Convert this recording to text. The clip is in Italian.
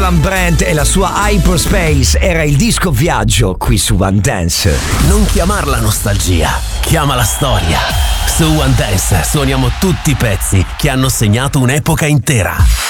Timbaland Brand e la sua Hyperspace era il disco viaggio qui su One Dance. Non chiamarla nostalgia, chiamala storia. Su One Dance suoniamo tutti i pezzi che hanno segnato un'epoca intera.